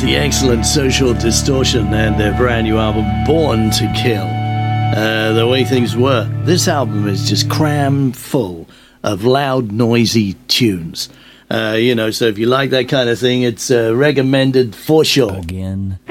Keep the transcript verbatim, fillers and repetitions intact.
the excellent Social Distortion and their brand new album, Born to Kill. Uh, the way things were, this album is just crammed full of loud, noisy tunes. Uh, you know, so if you like that kind of thing, it's uh, recommended for sure. Again.